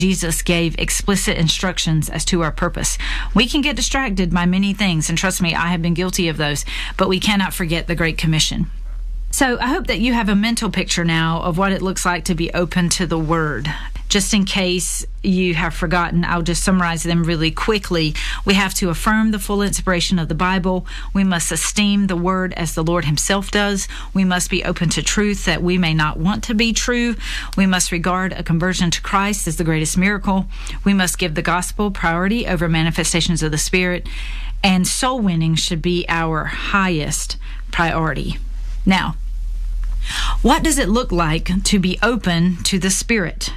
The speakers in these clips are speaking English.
Jesus gave explicit instructions as to our purpose. We can get distracted by many things, and trust me, I have been guilty of those, but we cannot forget the Great Commission. So I hope that you have a mental picture now of what it looks like to be open to the Word. Just in case you have forgotten, I'll just summarize them really quickly. We have to affirm the full inspiration of the Bible. We must esteem the Word as the Lord Himself does. We must be open to truth that we may not want to be true. We must regard a conversion to Christ as the greatest miracle. We must give the gospel priority over manifestations of the Spirit. And soul winning should be our highest priority. Now, what does it look like to be open to the Spirit?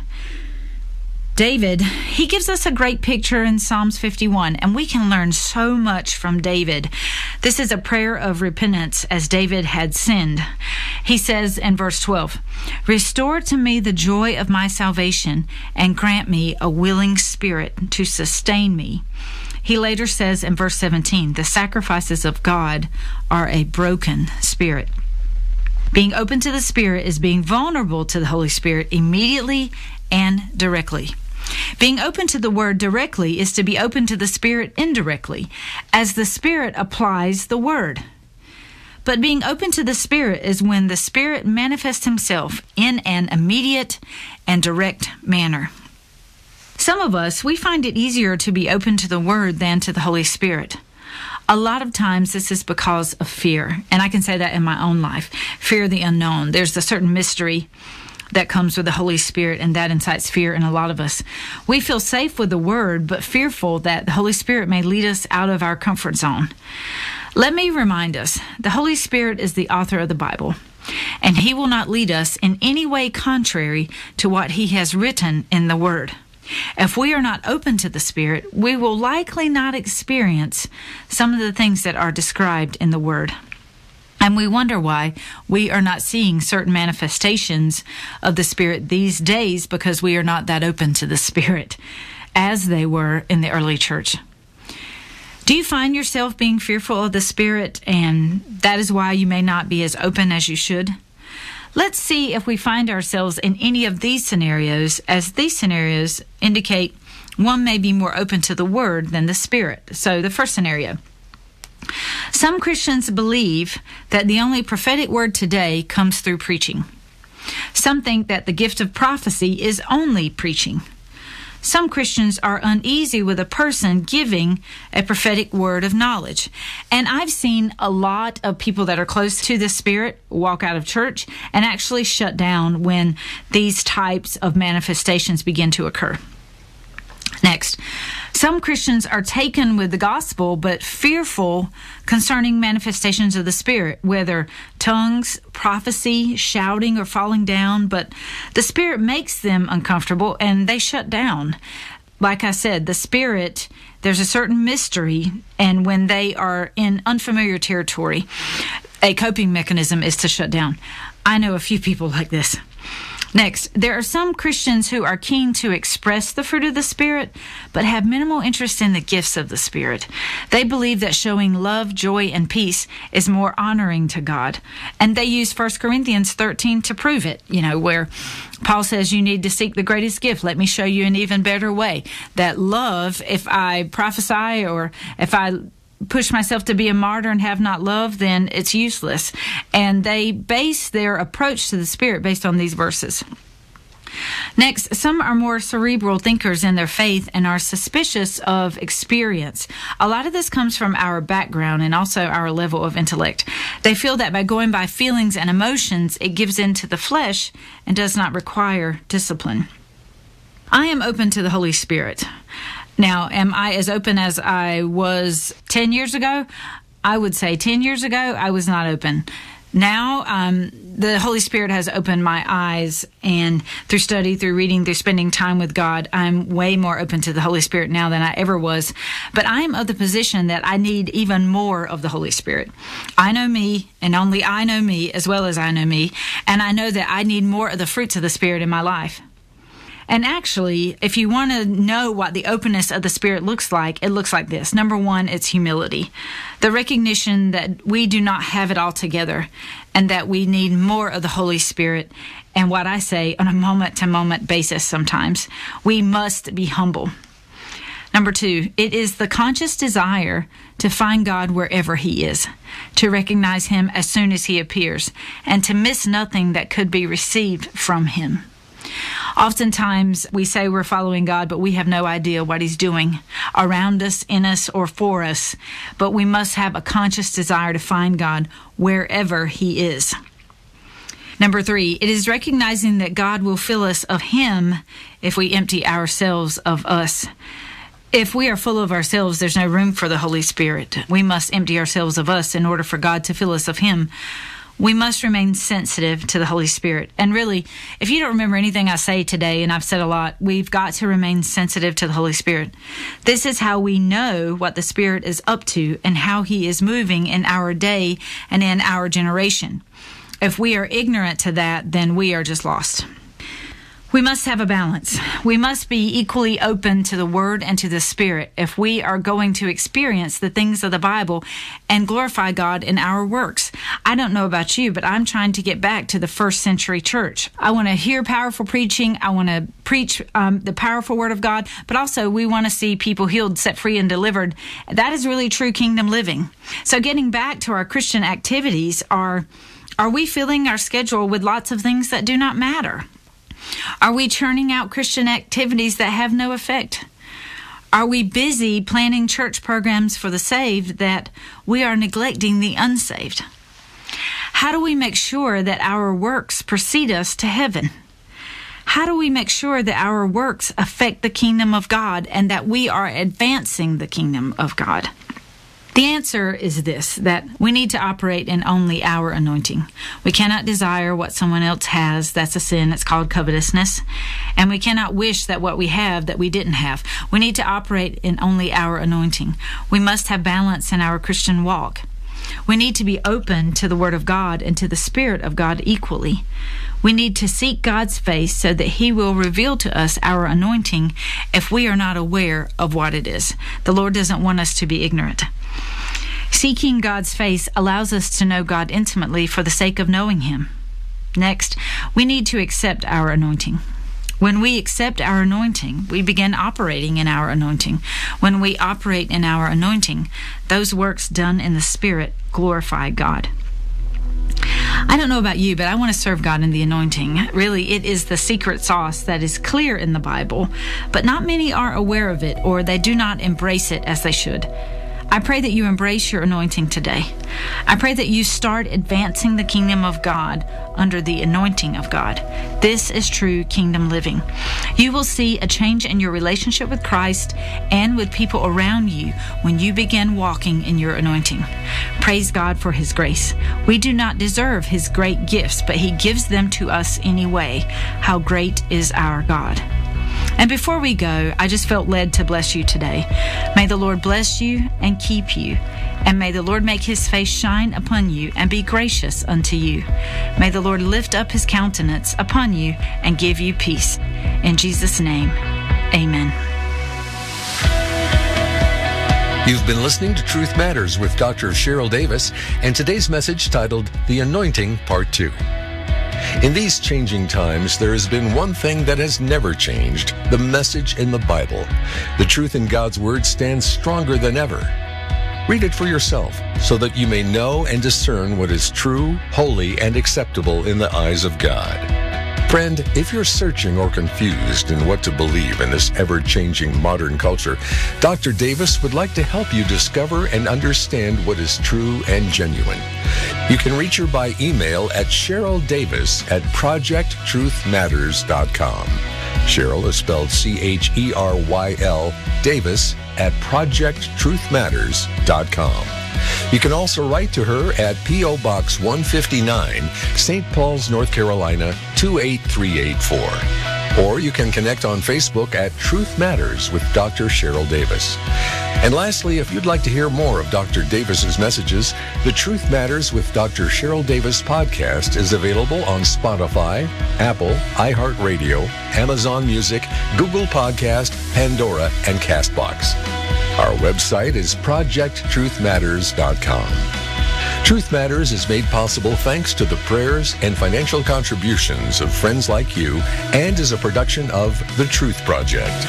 David, he gives us a great picture in Psalms 51, and we can learn so much from David. This is a prayer of repentance as David had sinned. He says in verse 12, "Restore to me the joy of my salvation and grant me a willing spirit to sustain me." He later says in verse 17, "The sacrifices of God are a broken spirit." Being open to the Spirit is being vulnerable to the Holy Spirit immediately and directly. Being open to the Word directly is to be open to the Spirit indirectly, as the Spirit applies the Word. But being open to the Spirit is when the Spirit manifests Himself in an immediate and direct manner. Some of us, we find it easier to be open to the Word than to the Holy Spirit. A lot of times this is because of fear, and I can say that in my own life. Fear of the unknown. There's a certain mystery that comes with the Holy Spirit, and that incites fear in a lot of us. We feel safe with the Word, but fearful that the Holy Spirit may lead us out of our comfort zone. Let me remind us, the Holy Spirit is the author of the Bible, and He will not lead us in any way contrary to what He has written in the Word. If we are not open to the Spirit, we will likely not experience some of the things that are described in the Word. And we wonder why we are not seeing certain manifestations of the Spirit these days, because we are not that open to the Spirit as they were in the early church. Do you find yourself being fearful of the Spirit, and that is why you may not be as open as you should? Let's see if we find ourselves in any of these scenarios, as these scenarios indicate one may be more open to the Word than the Spirit. So the first scenario. Some Christians believe that the only prophetic word today comes through preaching. Some think that the gift of prophecy is only preaching. Some Christians are uneasy with a person giving a prophetic word of knowledge. And I've seen a lot of people that are close to the Spirit walk out of church and actually shut down when these types of manifestations begin to occur. Next, some Christians are taken with the gospel but fearful concerning manifestations of the Spirit, whether tongues, prophecy, shouting, or falling down, but the Spirit makes them uncomfortable and they shut down. Like I said, the Spirit, there's a certain mystery, and when they are in unfamiliar territory, a coping mechanism is to shut down. I know a few people like this. Next, there are some Christians who are keen to express the fruit of the Spirit, but have minimal interest in the gifts of the Spirit. They believe that showing love, joy, and peace is more honoring to God. And they use 1 Corinthians 13 to prove it, where Paul says you need to seek the greatest gift. Let me show you an even better way. That love, if I prophesy or if I push myself to be a martyr and have not love, then it's useless. And they base their approach to the Spirit based on these verses. Next, some are more cerebral thinkers in their faith and are suspicious of experience. A lot of this comes from our background and also our level of intellect. They feel that by going by feelings and emotions, it gives in to the flesh and does not require discipline. I am open to the Holy Spirit. Now, am I as open as I was 10 years ago? I would say 10 years ago, I was not open. Now, the Holy Spirit has opened my eyes, and through study, through reading, through spending time with God, I'm way more open to the Holy Spirit now than I ever was. But I am of the position that I need even more of the Holy Spirit. I know me, and only I know me as well as I know me, and I know that I need more of the fruits of the Spirit in my life. And actually, if you want to know what the openness of the Spirit looks like, it looks like this. Number one, it's humility. The recognition that we do not have it all together and that we need more of the Holy Spirit. and what I say on a moment-to-moment basis sometimes. We must be humble. Number 2, it is the conscious desire to find God wherever He is, to recognize Him as soon as He appears, and to miss nothing that could be received from Him. Oftentimes, we say we're following God, but we have no idea what He's doing around us, in us, or for us. But we must have a conscious desire to find God wherever He is. Number 3, it is recognizing that God will fill us of Him if we empty ourselves of us. If we are full of ourselves, there's no room for the Holy Spirit. We must empty ourselves of us in order for God to fill us of Him. We must remain sensitive to the Holy Spirit. And really, if you don't remember anything I say today, and I've said a lot, we've got to remain sensitive to the Holy Spirit. This is how we know what the Spirit is up to and how He is moving in our day and in our generation. If we are ignorant to that, then we are just lost. We must have a balance. We must be equally open to the Word and to the Spirit if we are going to experience the things of the Bible and glorify God in our works. I don't know about you, but I'm trying to get back to the first century church. I want to hear powerful preaching. I want to preach the powerful Word of God, but also we want to see people healed, set free, and delivered. That is really true kingdom living. So getting back to our Christian activities, are we filling our schedule with lots of things that do not matter? Are we churning out Christian activities that have no effect? Are we busy planning church programs for the saved that we are neglecting the unsaved? How do we make sure that our works precede us to heaven? How do we make sure that our works affect the kingdom of God and that we are advancing the kingdom of God? The answer is this, that we need to operate in only our anointing. We cannot desire what someone else has. That's a sin. It's called covetousness. And we cannot wish that what we have that we didn't have. We need to operate in only our anointing. We must have balance in our Christian walk. We need to be open to the Word of God and to the Spirit of God equally. We need to seek God's face so that He will reveal to us our anointing if we are not aware of what it is. The Lord doesn't want us to be ignorant. Seeking God's face allows us to know God intimately for the sake of knowing Him. Next, we need to accept our anointing. When we accept our anointing, we begin operating in our anointing. When we operate in our anointing, those works done in the Spirit glorify God. I don't know about you, but I want to serve God in the anointing. Really, it is the secret sauce that is clear in the Bible, but not many are aware of it, or they do not embrace it as they should. I pray that you embrace your anointing today. I pray that you start advancing the kingdom of God under the anointing of God. This is true kingdom living. You will see a change in your relationship with Christ and with people around you when you begin walking in your anointing. Praise God for His grace. We do not deserve His great gifts, but He gives them to us anyway. How great is our God. And before we go, I just felt led to bless you today. May the Lord bless you and keep you. And may the Lord make His face shine upon you and be gracious unto you. May the Lord lift up His countenance upon you and give you peace. In Jesus' name, amen. You've been listening to Truth Matters with Dr. Cheryl Davis, and today's message titled The Anointing, Part 2. In these changing times, there has been one thing that has never changed: the message in the Bible. The truth in God's Word stands stronger than ever. Read it for yourself so that you may know and discern what is true, holy, and acceptable in the eyes of God. Friend, if you're searching or confused in what to believe in this ever-changing modern culture, Dr. Davis would like to help you discover and understand what is true and genuine. You can reach her by email at CherylDavis@ProjectTruthMatters.com. Cheryl is spelled Cheryl Davis @ProjectTruthMatters.com. You can also write to her at P.O. Box 159, St. Paul's, North Carolina, 28384. Or you can connect on Facebook at Truth Matters with Dr. Cheryl Davis. And lastly, if you'd like to hear more of Dr. Davis's messages, the Truth Matters with Dr. Cheryl Davis podcast is available on Spotify, Apple, iHeartRadio, Amazon Music, Google Podcast, Pandora, and CastBox. Our website is ProjectTruthMatters.com. Truth Matters is made possible thanks to the prayers and financial contributions of friends like you and is a production of The Truth Project.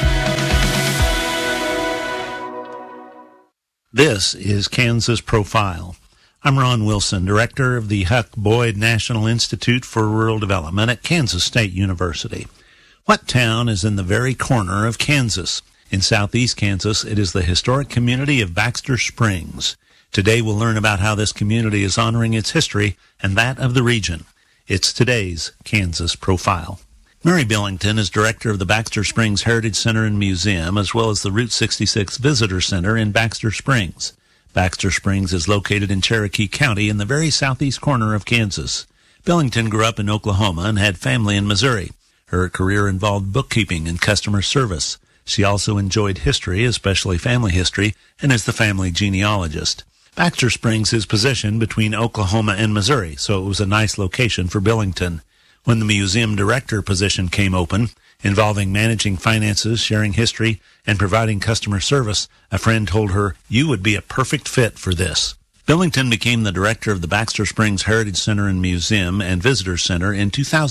This is Kansas Profile. I'm Ron Wilson, director of the Huck Boyd National Institute for Rural Development at Kansas State University. What town is in the very corner of Kansas? In southeast Kansas, it is the historic community of Baxter Springs. Today we'll learn about how this community is honoring its history and that of the region. It's today's Kansas Profile. Mary Billington is director of the Baxter Springs Heritage Center and Museum, as well as the Route 66 Visitor Center in Baxter Springs. Baxter Springs is located in Cherokee County in the very southeast corner of Kansas. Billington grew up in Oklahoma and had family in Missouri. Her career involved bookkeeping and customer service. She also enjoyed history, especially family history, and is the family genealogist. Baxter Springs is positioned between Oklahoma and Missouri, so it was a nice location for Billington. When the museum director position came open, involving managing finances, sharing history, and providing customer service, a friend told her, "You would be a perfect fit for this." Billington became the director of the Baxter Springs Heritage Center and Museum and Visitor Center in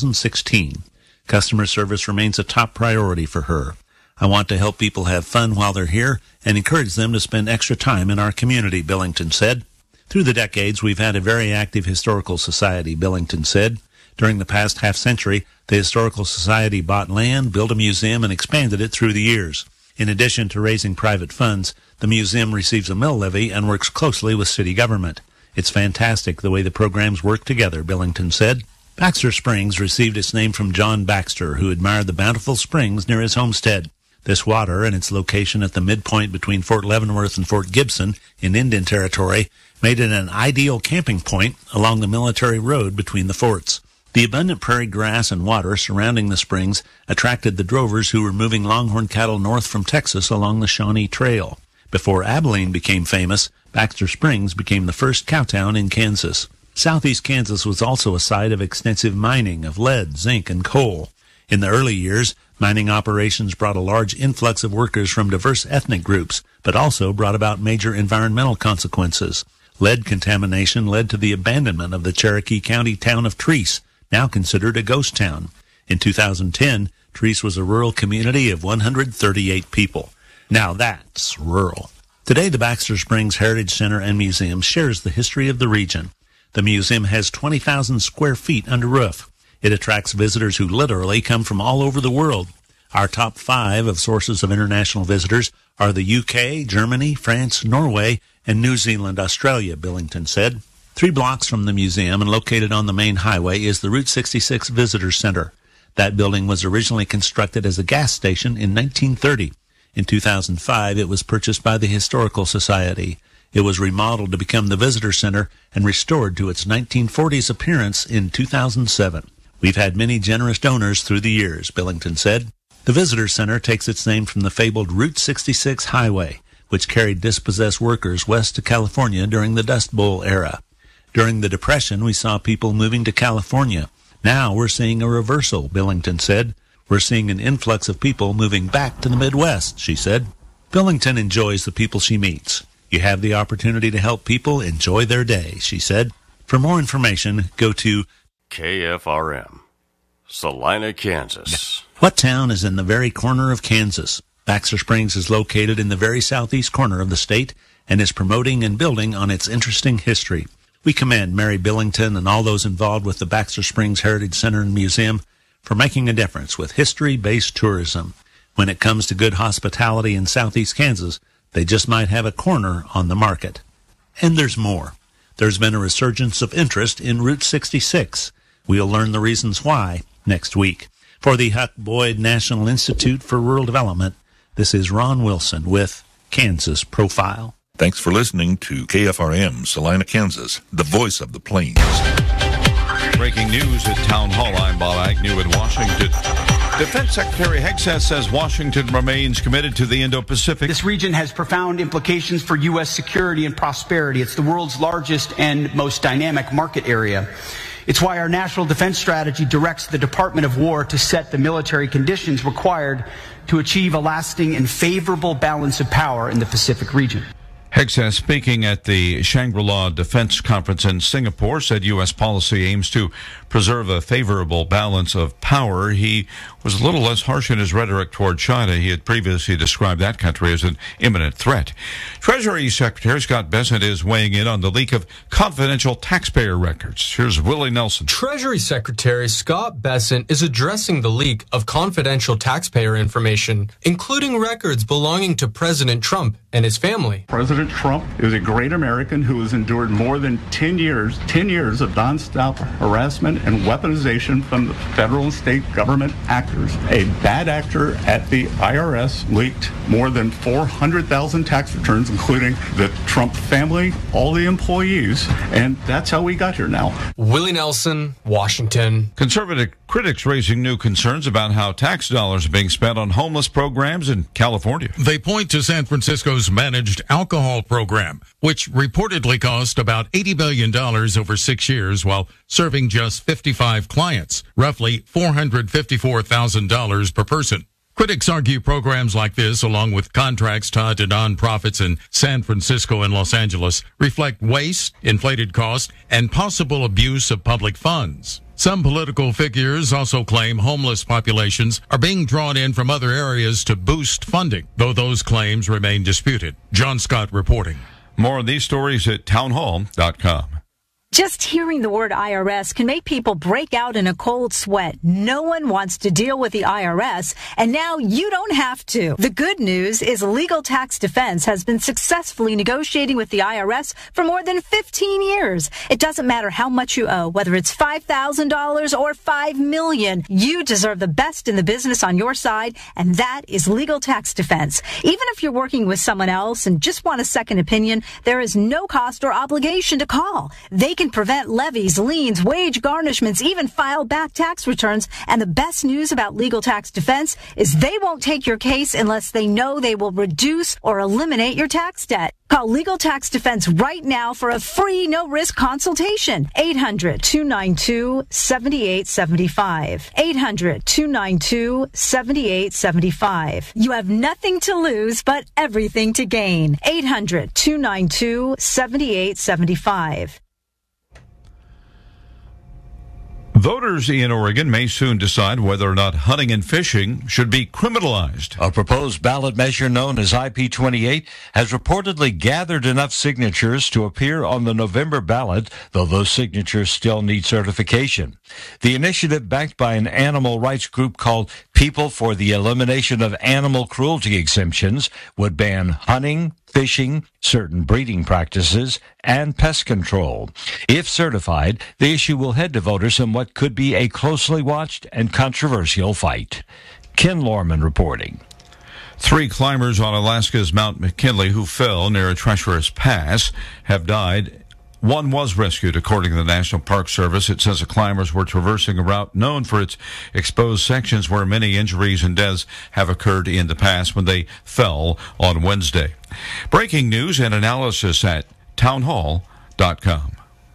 2016. Customer service remains a top priority for her. "I want to help people have fun while they're here and encourage them to spend extra time in our community," Billington said. "Through the decades, we've had a very active historical society," Billington said. During the past half-century, the Historical Society bought land, built a museum, and expanded it through the years. In addition to raising private funds, the museum receives a mill levy and works closely with city government. "It's fantastic the way the programs work together," Billington said. Baxter Springs received its name from John Baxter, who admired the bountiful springs near his homestead. This water and its location at the midpoint between Fort Leavenworth and Fort Gibson in Indian Territory made it an ideal camping point along the military road between the forts. The abundant prairie grass and water surrounding the springs attracted the drovers who were moving longhorn cattle north from Texas along the Shawnee Trail. Before Abilene became famous, Baxter Springs became the first cowtown in Kansas. Southeast Kansas was also a site of extensive mining of lead, zinc, and coal. In the early years, mining operations brought a large influx of workers from diverse ethnic groups, but also brought about major environmental consequences. Lead contamination led to the abandonment of the Cherokee County town of Treese, now considered a ghost town. In 2010, Treese was a rural community of 138 people. Now that's rural. Today, the Baxter Springs Heritage Center and Museum shares the history of the region. The museum has 20,000 square feet under roof. It attracts visitors who literally come from all over the world. Our top 5 of sources of international visitors are the UK, Germany, France, Norway, and New Zealand, Australia, Billington said. 3 blocks from the museum and located on the main highway is the Route 66 Visitor Center. That building was originally constructed as a gas station in 1930. In 2005, it was purchased by the Historical Society. It was remodeled to become the Visitor Center and restored to its 1940s appearance in 2007. "We've had many generous donors through the years," Billington said. The Visitor Center takes its name from the fabled Route 66 highway, which carried dispossessed workers west to California during the Dust Bowl era. During the Depression, we saw people moving to California. Now we're seeing a reversal, Billington said. "We're seeing an influx of people moving back to the Midwest," she said. Billington enjoys the people she meets. "You have the opportunity to help people enjoy their day," she said. For more information, go to KFRM, Salina, Kansas. What town is in the very corner of Kansas? Baxter Springs is located in the very southeast corner of the state and is promoting and building on its interesting history. We commend Mary Billington and all those involved with the Baxter Springs Heritage Center and Museum for making a difference with history-based tourism. When it comes to good hospitality in southeast Kansas, they just might have a corner on the market. And there's more. There's been a resurgence of interest in Route 66. We'll learn the reasons why next week. For the Huck Boyd National Institute for Rural Development, this is Ron Wilson with Kansas Profile. Thanks for listening to KFRM, Salina, Kansas, the voice of the plains. Breaking news at Town Hall. I'm Bob Agnew in Washington. Defense Secretary Hegseth says Washington remains committed to the Indo-Pacific. This region has profound implications for U.S. security and prosperity. It's the world's largest and most dynamic market area. It's why our national defense strategy directs the Department of War to set the military conditions required to achieve a lasting and favorable balance of power in the Pacific region. Hegseth, speaking at the Shangri-La Defense Conference in Singapore, said U.S. policy aims to preserve a favorable balance of power. He was a little less harsh in his rhetoric toward China. He had previously described that country as an imminent threat. Treasury Secretary Scott Bessent is weighing in on the leak of confidential taxpayer records. Here's Willie Nelson. Treasury Secretary Scott Bessent is addressing the leak of confidential taxpayer information, including records belonging to President Trump and his family. President Trump is a great American who has endured more than 10 years of nonstop harassment and weaponization from the federal and state government actors. A bad actor at the IRS leaked more than 400,000 tax returns, including the Trump family, all the employees, and that's how we got here now. Willie Nelson, Washington. Conservative critics raising new concerns about how tax dollars are being spent on homeless programs in California. They point to San Francisco's managed alcohol program, which reportedly cost about $80 billion over 6 years while serving just 55 clients, roughly $454,000 per person. Critics argue programs like this, along with contracts tied to nonprofits in San Francisco and Los Angeles, reflect waste, inflated costs, and possible abuse of public funds. Some political figures also claim homeless populations are being drawn in from other areas to boost funding, though those claims remain disputed. John Scott reporting. More of these stories at townhall.com. Just hearing the word IRS can make people break out in a cold sweat. No one wants to deal with the IRS, and now you don't have to. The good news is Legal Tax Defense has been successfully negotiating with the IRS for more than 15 years. It doesn't matter how much you owe, whether it's $5,000 or $5 million. You deserve the best in the business on your side, and that is Legal Tax Defense. Even if you're working with someone else and just want a second opinion, there is no cost or obligation to call. They can prevent levies, liens, wage garnishments, even file back tax returns. And the best news about Legal Tax Defense is they won't take your case unless they know they will reduce or eliminate your tax debt. Call Legal Tax Defense right now for a free, no-risk consultation. 800-292-7875. 800-292-7875. You have nothing to lose but everything to gain. 800-292-7875. Voters in Oregon may soon decide whether or not hunting and fishing should be criminalized. A proposed ballot measure known as IP28 has reportedly gathered enough signatures to appear on the November ballot, though those signatures still need certification. The initiative, backed by an animal rights group called People for the Elimination of Animal Cruelty Exemptions, would ban hunting, fishing, certain breeding practices, and pest control. If certified, the issue will head to voters in what could be a closely watched and controversial fight. Ken Lorman reporting. 3 climbers on Alaska's Mount McKinley who fell near a treacherous pass have died. One was rescued, according to the National Park Service. It says the climbers were traversing a route known for its exposed sections where many injuries and deaths have occurred in the past when they fell on Wednesday. Breaking news and analysis at townhall.com.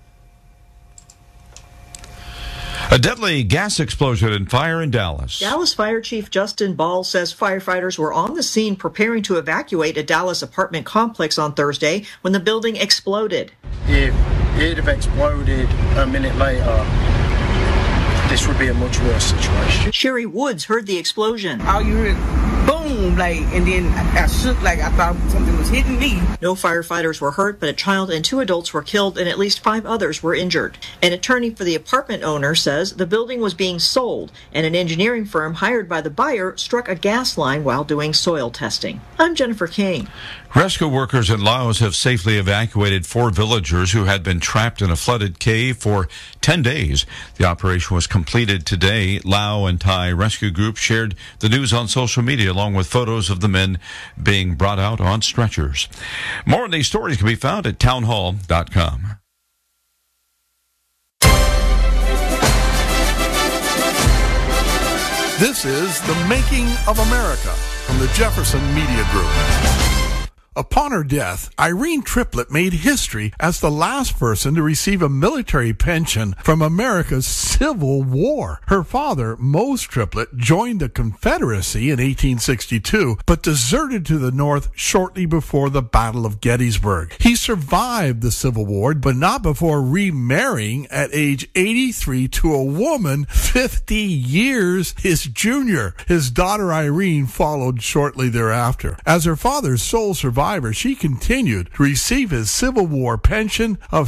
A deadly gas explosion and fire in Dallas. Dallas Fire Chief Justin Ball says firefighters were on the scene preparing to evacuate a Dallas apartment complex on Thursday when the building exploded. If it had exploded a minute later, this would be a much worse situation. Sherry Woods heard the explosion. All you heard, boom, and then I shook like I thought something was hitting me. No firefighters were hurt, but a child and 2 adults were killed and at least 5 others were injured. An attorney for the apartment owner says the building was being sold and an engineering firm hired by the buyer struck a gas line while doing soil testing. I'm Jennifer King. Rescue workers in Laos have safely evacuated 4 villagers who had been trapped in a flooded cave for 10 days. The operation was completed today. Lao and Thai rescue groups shared the news on social media along with photos of the men being brought out on stretchers. More of these stories can be found at townhall.com. This is The Making of America from the Jefferson Media Group. Upon her death, Irene Triplett made history as the last person to receive a military pension from America's Civil War. Her father, Mose Triplett, joined the Confederacy in 1862, but deserted to the North shortly before the Battle of Gettysburg. He survived the Civil War, but not before remarrying at age 83 to a woman 50 years his junior. His daughter Irene followed shortly thereafter. As her father's sole survivor, she continued to receive his Civil War pension of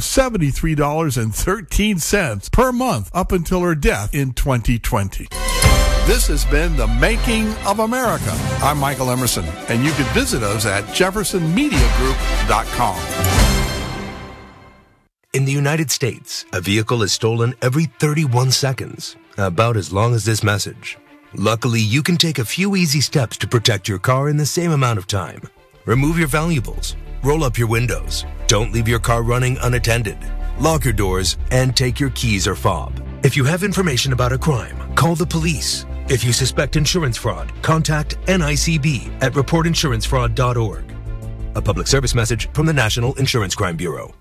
$73.13 per month up until her death in 2020. This has been The Making of America. I'm Michael Emerson, and you can visit us at jeffersonmediagroup.com. In the United States, a vehicle is stolen every 31 seconds, about as long as this message. Luckily, you can take a few easy steps to protect your car in the same amount of time. Remove your valuables, roll up your windows, don't leave your car running unattended, lock your doors, and take your keys or fob. If you have information about a crime, call the police. If you suspect insurance fraud, contact NICB at reportinsurancefraud.org. A public service message from the National Insurance Crime Bureau.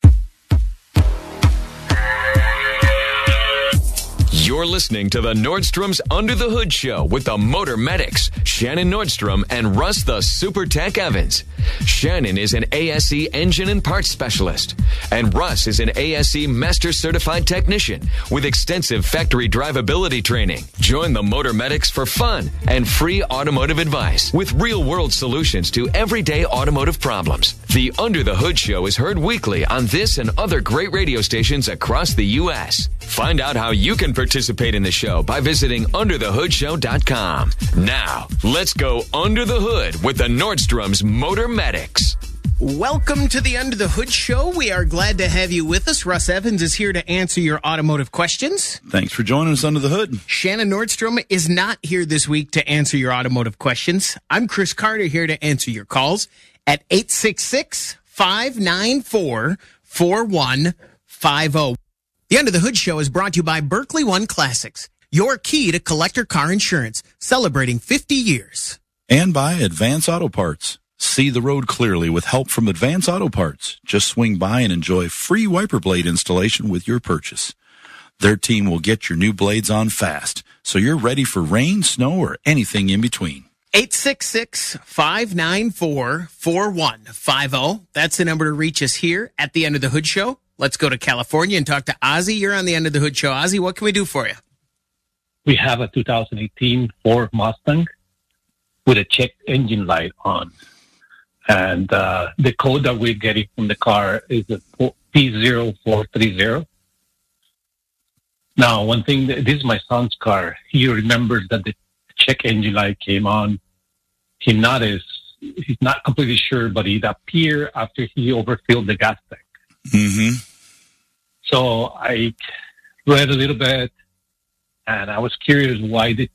You're listening to the Nordstrom's Under the Hood Show with the Motor Medics, Shannon Nordstrom and Russ the Super Tech Evans. Shannon is an ASE engine and parts specialist, and Russ is an ASE Master Certified Technician with extensive factory drivability training. Join the Motor Medics for fun and free automotive advice with real-world solutions to everyday automotive problems. The Under the Hood Show is heard weekly on this and other great radio stations across the U.S. Find out how you can participate in the show by visiting underthehoodshow.com. Now, let's go under the hood with the Nordstrom's Motor Medics. Welcome to the Under the Hood Show. We are glad to have you with us. Russ Evans is here to answer your automotive questions. Thanks for joining us under the hood. Shannon Nordstrom is not here this week to answer your automotive questions. I'm Chris Carter here to answer your calls at 866-594-4150. The Under the Hood Show is brought to you by Berkeley One Classics, your key to collector car insurance, celebrating 50 years. And by Advance Auto Parts. See the road clearly with help from Advance Auto Parts. Just swing by and enjoy free wiper blade installation with your purchase. Their team will get your new blades on fast, so you're ready for rain, snow, or anything in between. 866-594-4150. That's the number to reach us here at the Under the Hood Show. Let's go to California and talk to Ozzy. You're on the Under the Hood Show. Ozzy, what can we do for you? We have a 2018 Ford Mustang with a check engine light on. And the code that we're getting from the car is a P0430. Now, one thing, this is my son's car. He remembers that the check engine light came on. He's not completely sure, but it appeared after he overfilled the gas tank. Mm-hmm. So I read a little bit, and I was curious why the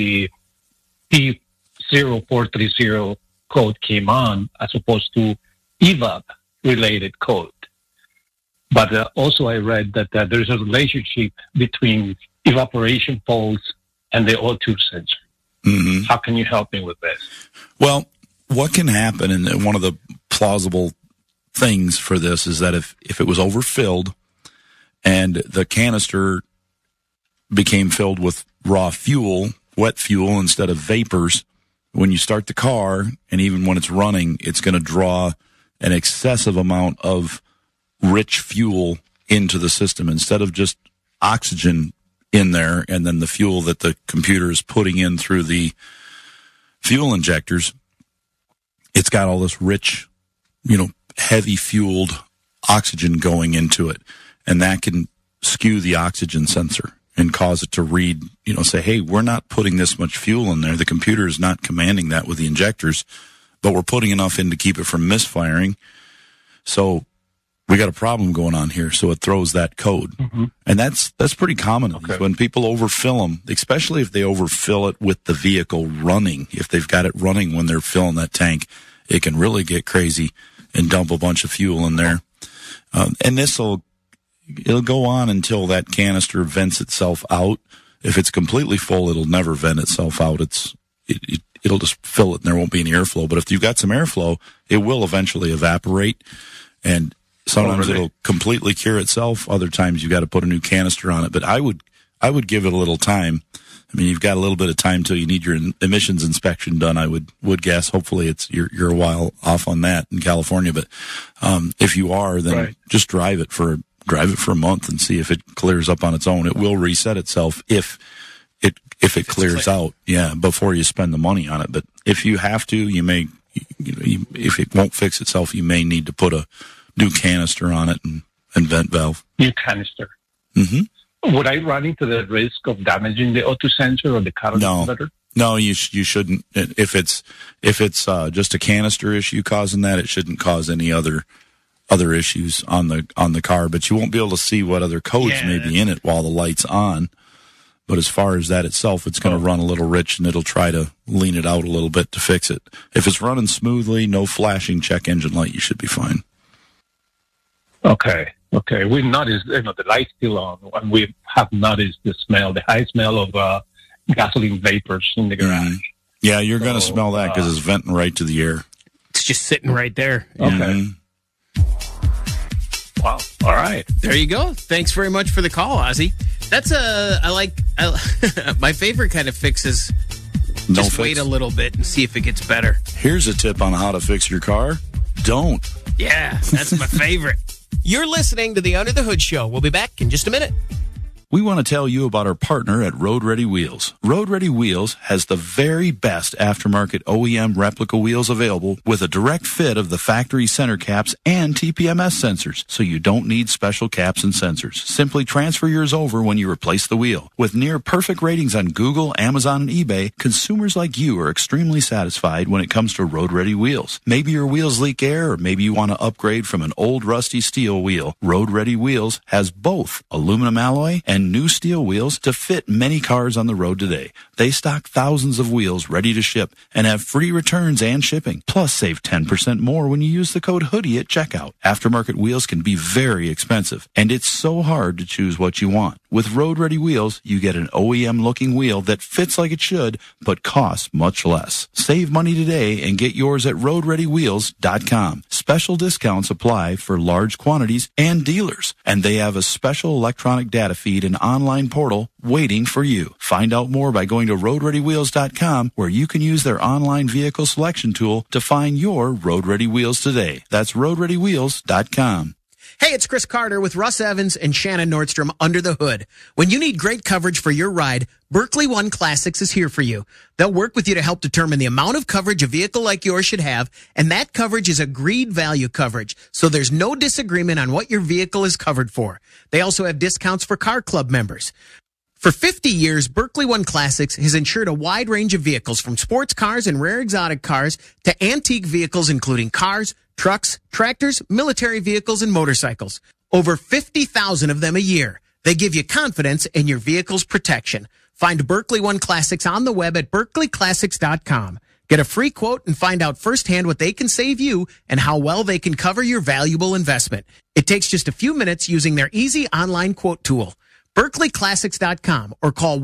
P0430 code came on as opposed to EVAP-related code. But also I read that there's a relationship between evaporation pulse and the O2 sensor. Mm-hmm. How can you help me with this? Well, what can happen, and one of the plausible things for this is that if it was overfilled and the canister became filled with raw fuel, wet fuel instead of vapors, when you start the car and even when it's running, it's going to draw an excessive amount of rich fuel into the system instead of just oxygen in there and then the fuel that the computer is putting in through the fuel injectors. It's got all this rich, heavy fueled oxygen going into it, and that can skew the oxygen sensor and cause it to read, say, hey, we're not putting this much fuel in there. The computer is not commanding that with the injectors, but we're putting enough in to keep it from misfiring. So we got a problem going on here. So it throws that code. Mm-hmm. And that's pretty common. Okay. When people overfill them, especially if they overfill it with the vehicle running, if they've got it running when they're filling that tank, it can really get crazy and dump a bunch of fuel in there. And it'll go on until that canister vents itself out. If it's completely full, it'll never vent itself out. it'll just fill it and there won't be any airflow. But if you've got some airflow, it will eventually evaporate, and sometimes it'll completely cure itself. Other times you got to put a new canister on it. But I would give it a little time. I mean, you've got a little bit of time till you need your emissions inspection done. I would guess. Hopefully, you're a while off on that in California. But if you are, then just drive it for a month and see if it clears up on its own. It will reset itself if it clears out. Yeah, before you spend the money on it. But if you have to, you may. If it won't fix itself, you may need to put a new canister on it and vent valve. New canister. Mm-hmm. Would I run into the risk of damaging the O2 sensor or the current converter? No, you shouldn't. If it's just a canister issue causing that, it shouldn't cause any other issues on the car. But you won't be able to see what other codes may be in it while the light's on. But as far as that itself, it's going to run a little rich, and it'll try to lean it out a little bit to fix it. If it's running smoothly, no flashing check engine light, you should be fine. Okay. We've noticed, the light's still on, and we have noticed the high smell of gasoline vapors in the garage. Yeah, you're going to smell that because it's venting right to the air. It's just sitting right there. Okay. Wow. All right. There you go. Thanks very much for the call, Ozzy. That's my favorite kind of fix is just wait a little bit and see if it gets better. Here's a tip on how to fix your car. Don't. Yeah, that's my favorite. You're listening to the Under the Hood Show. We'll be back in just a minute. We want to tell you about our partner at Road Ready Wheels. Road Ready Wheels has the very best aftermarket OEM replica wheels available with a direct fit of the factory center caps and TPMS sensors, so you don't need special caps and sensors. Simply transfer yours over when you replace the wheel. With near perfect ratings on Google, Amazon, and eBay, consumers like you are extremely satisfied when it comes to Road Ready Wheels. Maybe your wheels leak air, or maybe you want to upgrade from an old rusty steel wheel. Road Ready Wheels has both aluminum alloy and new steel wheels to fit many cars on the road today. They stock thousands of wheels ready to ship and have free returns and shipping. Plus, save 10% more when you use the code HOODIE at checkout. Aftermarket wheels can be very expensive, and it's so hard to choose what you want. With Road Ready Wheels, you get an OEM-looking wheel that fits like it should, but costs much less. Save money today and get yours at RoadReadyWheels.com. Special discounts apply for large quantities and dealers, and they have a special electronic data feed and online portal waiting for you. Find out more by going to RoadReadyWheels.com, where you can use their online vehicle selection tool to find your Road Ready Wheels today. That's RoadReadyWheels.com. Hey, it's Chris Carter with Russ Evans and Shannon Nordstrom Under the Hood. When you need great coverage for your ride, Berkley One Classics is here for you. They'll work with you to help determine the amount of coverage a vehicle like yours should have, and that coverage is agreed value coverage, so there's no disagreement on what your vehicle is covered for. They also have discounts for Car Club members. For 50 years, Berkley One Classics has insured a wide range of vehicles, from sports cars and rare exotic cars to antique vehicles, including cars, trucks, tractors, military vehicles, and motorcycles. Over 50,000 of them a year. They give you confidence in your vehicle's protection. Find Berkley One Classics on the web at berkleyclassics.com. Get a free quote and find out firsthand what they can save you and how well they can cover your valuable investment. It takes just a few minutes using their easy online quote tool. berkleyclassics.com, or call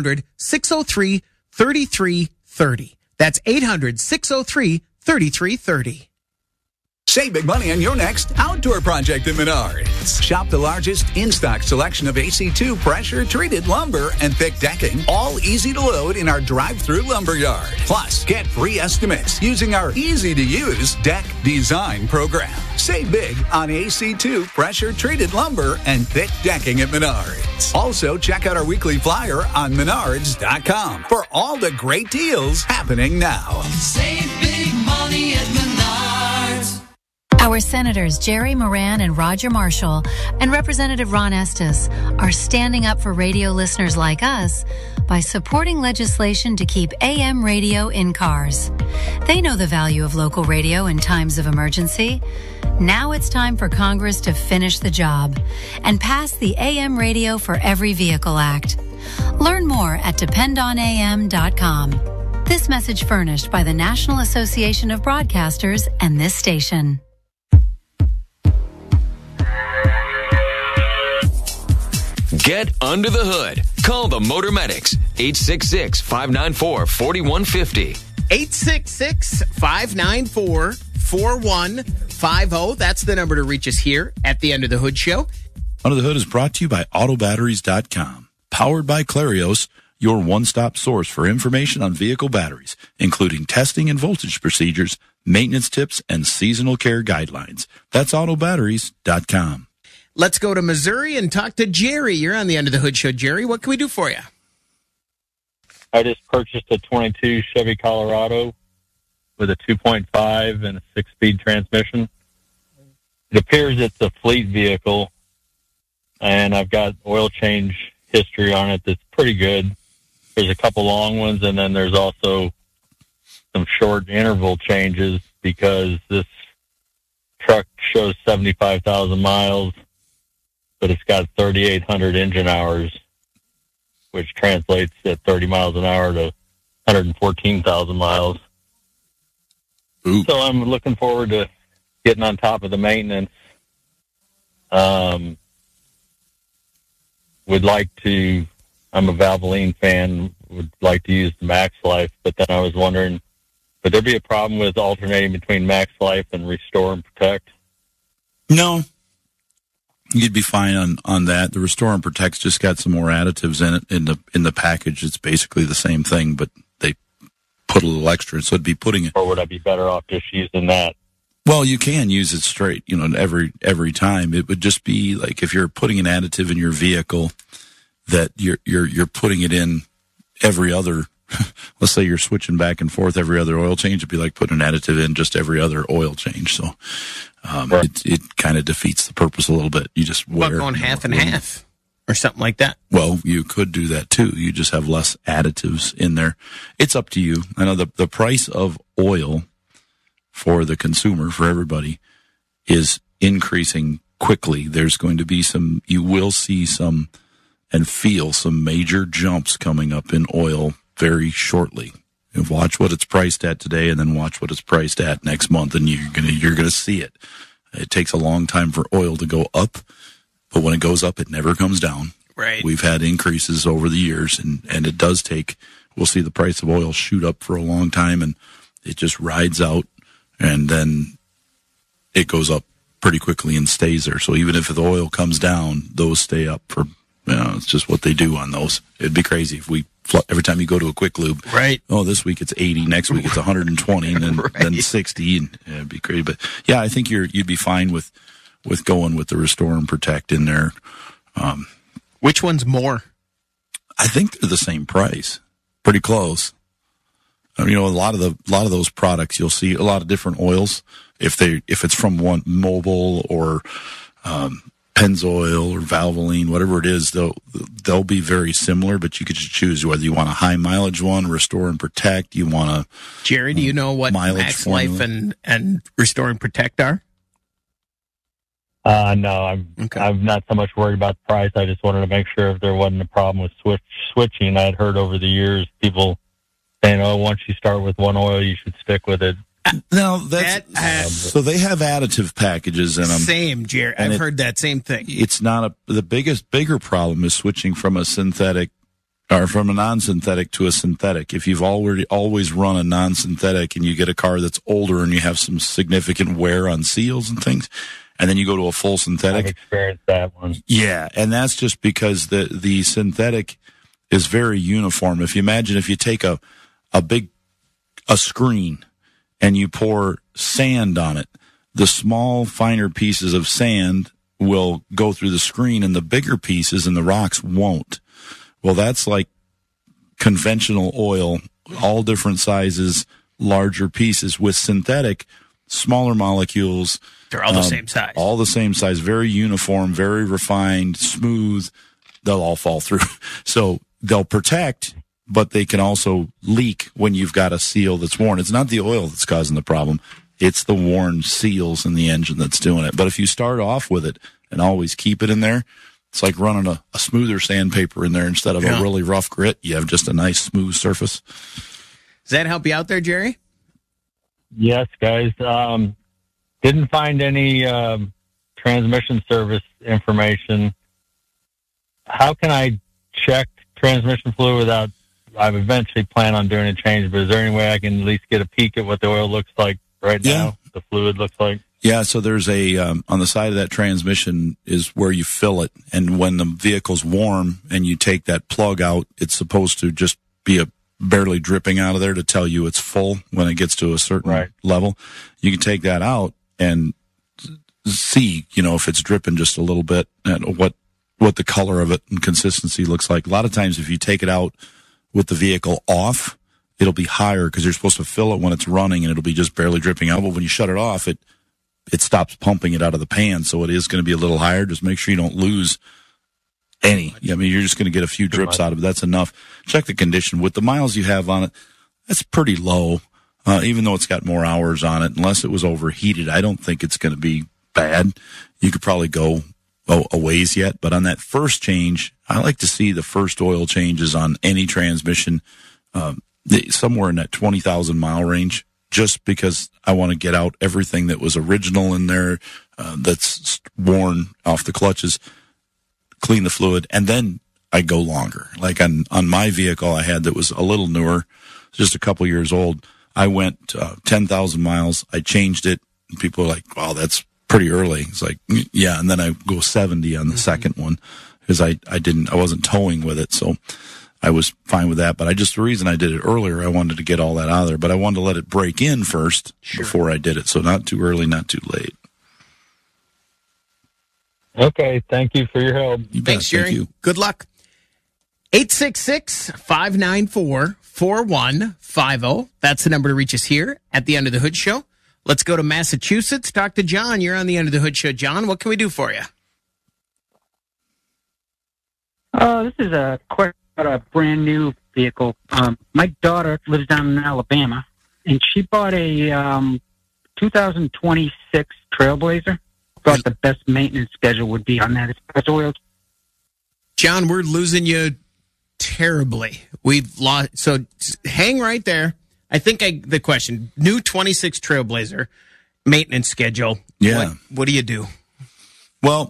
1-800-603-3330. That's 800-603-3330. Save big money on your next outdoor project at Menards. Shop the largest in-stock selection of AC2 pressure-treated lumber and thick decking, all easy to load in our drive-through lumber yard. Plus, get free estimates using our easy-to-use deck design program. Save big on AC2 pressure-treated lumber and thick decking at Menards. Also, check out our weekly flyer on Menards.com for all the great deals happening now. Save big money at Menards. Our Senators Jerry Moran and Roger Marshall and Representative Ron Estes are standing up for radio listeners like us by supporting legislation to keep AM radio in cars. They know the value of local radio in times of emergency. Now it's time for Congress to finish the job and pass the AM Radio for Every Vehicle Act. Learn more at dependonam.com. This message furnished by the National Association of Broadcasters and this station. Get under the hood. Call the Motor Medics, 866-594-4150. 866-594-4150. That's the number to reach us here at the End of the Hood Show. Under the Hood is brought to you by AutoBatteries.com. Powered by Clarios, your one-stop source for information on vehicle batteries, including testing and voltage procedures, maintenance tips, and seasonal care guidelines. That's AutoBatteries.com. Let's go to Missouri and talk to Jerry. You're on the End of the Hood Show. Jerry, what can we do for you? I just purchased a 22 Chevy Colorado with a 2.5 and a 6-speed transmission. It appears it's a fleet vehicle, and I've got oil change history on it that's pretty good. There's a couple long ones, and then there's also some short interval changes because this truck shows 75,000 miles, but it's got 3,800 engine hours, which translates at 30 miles an hour to 114,000 miles. Ooh. So I'm looking forward to getting on top of the maintenance. I'm a Valvoline fan, would like to use the Max Life, but then I was wondering, would there be a problem with alternating between Max Life and Restore and Protect? No. You'd be fine on that. The Restore and Protect's just got some more additives in it in the package. It's basically the same thing, but they put a little extra. So it'd be putting it. Or would I be better off just using that? Well, you can use it straight, every time. It would just be like if you're putting an additive in your vehicle that you're putting it in every other. Let's say you're switching back and forth every other oil change. It'd be like putting an additive in just every other oil change. So it kind of defeats the purpose a little bit. You just wear going half and half or something like that. Well, you could do that too. You just have less additives in there. It's up to you. I know the price of oil for the consumer, for everybody, is increasing quickly. There's going to be you will see some and feel some major jumps coming up in oil very shortly. You watch what it's priced at today and then watch what it's priced at next month, and you're gonna see it. It takes a long time for oil to go up, but when it goes up, it never comes down. Right. We've had increases over the years, and it does take, we'll see the price of oil shoot up for a long time, and it just rides out, and then it goes up pretty quickly and stays there. So even if the oil comes down, those stay up for, it's just what they do on those. It'd be crazy if every time you go to a quick lube, right? Oh, this week it's 80, next week it's 120, and then, then 60, and it'd be crazy. But yeah, I think you'd be fine with going with the Restore and Protect in there. Which one's more? I think they're the same price, pretty close. A lot of those products, you'll see a lot of different oils. If it's from one Mobil or Pennzoil or Valvoline, whatever it is, they'll be very similar, but you could just choose whether you want a high mileage one, Restore and Protect. You want a Jerry, do you know what Max Life and Restore and Protect are? No, I'm not so much worried about the price. I just wanted to make sure if there wasn't a problem with switching. I'd heard over the years people saying, once you start with one oil, you should stick with it. No, so they have additive packages in them. Same, Jerry. I've heard that same thing. It's not the bigger problem is switching from a synthetic or from a non-synthetic to a synthetic. If you've always run a non-synthetic and you get a car that's older and you have some significant wear on seals and things, and then you go to a full synthetic. I've experienced that one. Yeah, and that's just because the synthetic is very uniform. If you take a screen and you pour sand on it, the small, finer pieces of sand will go through the screen and the bigger pieces and the rocks won't. Well, that's like conventional oil, all different sizes, larger pieces. With synthetic, smaller molecules. They're all the same size. All the same size, very uniform, very refined, smooth. They'll all fall through. So they'll protect, but they can also leak when you've got a seal that's worn. It's not the oil that's causing the problem. It's the worn seals in the engine that's doing it. But if you start off with it and always keep it in there, it's like running a smoother sandpaper in there instead of a really rough grit. You have just a nice smooth surface. Does that help you out there, Jerry? Yes, guys. Didn't find any transmission service information. How can I check transmission fluid without I've eventually plan on doing a change, but is there any way I can at least get a peek at what the oil looks like right now, the fluid looks like? Yeah, so there's a, on the side of that transmission is where you fill it. And when the vehicle's warm and you take that plug out, it's supposed to just be barely dripping out of there to tell you it's full when it gets to a certain level. You can take that out and see, if it's dripping just a little bit and what the color of it and consistency looks like. A lot of times if you take it out with the vehicle off, it'll be higher because you're supposed to fill it when it's running and it'll be just barely dripping out. But when you shut it off, it stops pumping it out of the pan, so it is going to be a little higher. Just make sure you don't lose any. I mean, you're just going to get a few drips out of it. That's enough. Check the condition. With the miles you have on it, that's pretty low, even though it's got more hours on it. Unless it was overheated, I don't think it's going to be bad. You could probably go a ways yet, but on that first change, I like to see the first oil changes on any transmission somewhere in that 20,000 mile range. Just because I want to get out everything that was original in there, that's worn off the clutches, clean the fluid, and then I go longer. Like on my vehicle I had that was a little newer, just a couple years old, I went 10,000 miles, I changed it, and people are like, wow, that's pretty early. It's like, yeah, and then I go 70 on the second one, because I wasn't towing with it, so I was fine with that, but the reason I did it earlier, I wanted to get all that out of there, but I wanted to let it break in first before I did it. So not too early, not too late. Okay. Thank you for your help. Thanks, Jerry. Thank you. Good luck. 866-594-4150. That's the number to reach us here at the Under the Hood Show. Let's go to Massachusetts. Talk to John. You're on the Under the Hood Show. John, what can we do for you? This is a question about a brand new vehicle. My daughter lives down in Alabama, and she bought a 2026 Trailblazer. Thought the best maintenance schedule would be on that. It's oil. John, we're losing you terribly. We've lost. So hang right there. I think the question, new 26 Trailblazer maintenance schedule. Yeah. What do you do? Well,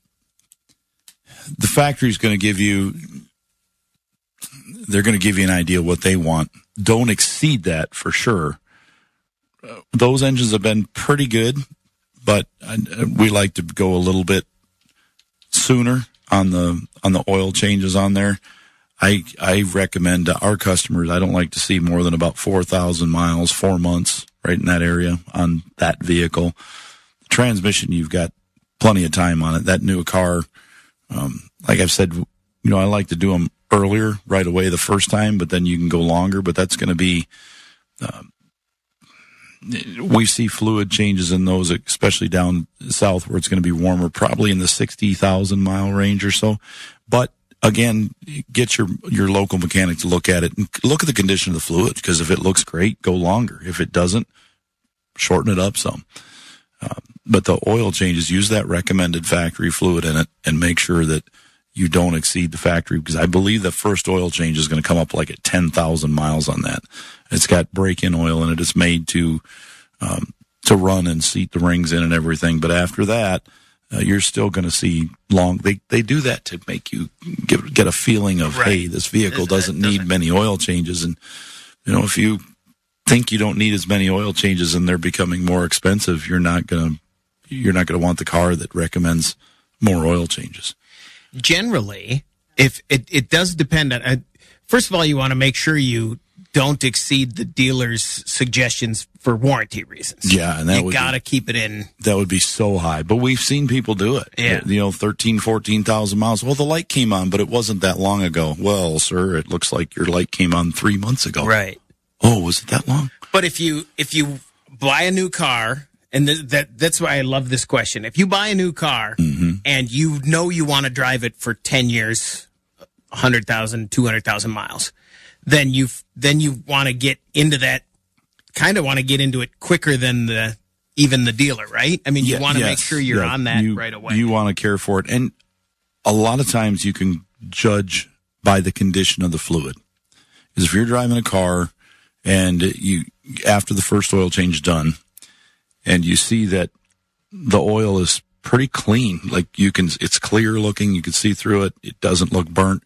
the factory's going to give you, they're going to give you an idea what they want. Don't exceed that for sure. Those engines have been pretty good, but we like to go a little bit sooner on the oil changes on there. I recommend to our customers, I don't like to see more than about 4,000 miles, 4 months, right in that area on that vehicle. The transmission, you've got plenty of time on it. That new car, like I've said, I like to do them earlier, right away the first time, but then you can go longer. But that's going to be, we see fluid changes in those, especially down south where it's going to be warmer, probably in the 60,000 mile range or so. But again, get your local mechanic to look at it and look at the condition of the fluid, because if it looks great, go longer. If it doesn't, shorten it up some. But the oil changes, use that recommended factory fluid in it and make sure that you don't exceed the factory, because I believe the first oil change is going to come up like at 10,000 miles on that. It's got break-in oil in it. It's made to run and seat the rings in and everything. But after that, you're still going to see long. They do that to make you get a feeling of, hey, this vehicle doesn't need many oil changes. And if you think you don't need as many oil changes and they're becoming more expensive, you're not going to want the car that recommends more oil changes. Generally, if it does depend on, first of all, you want to make sure you don't exceed the dealer's suggestions for warranty reasons. Yeah, and you got to keep it in. That would be so high, but we've seen people do it. Yeah, 13,000, 14,000 miles. Well, the light came on, but it wasn't that long ago. Well, sir, it looks like your light came on 3 months ago. Right. Oh, was it that long? But if you buy a new car. And that's why I love this question. If you buy a new car and you want to drive it for 10 years, 100,000, 200,000 miles, then you want to get into that, kind of want to get into it quicker than even the dealer, right? I mean, you want to make sure you're on that right away. You want to care for it. And a lot of times you can judge by the condition of the fluid. Because if you're driving a car and after the first oil change is done, and you see that the oil is pretty clean, like it's clear looking, you can see through it, it doesn't look burnt.